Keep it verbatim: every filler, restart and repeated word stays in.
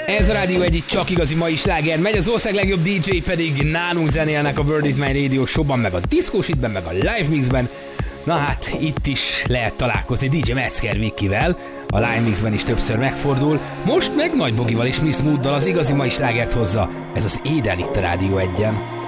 Ez a Rádió egy csak igazi mai sláger megy, az ország legjobb dé dzsé pedig nálunk zenélnek a World is My Radio Showban, meg a Disco Shitben, meg a Live Mixben. Na hát, itt is lehet találkozni dé dzsé Metzger Vikivel, a Live Mixben is többször megfordul, most meg Nagy Bogival és Miss Mooddal az igazi mai slágert hozza, ez az Éden itt a Rádió egyen.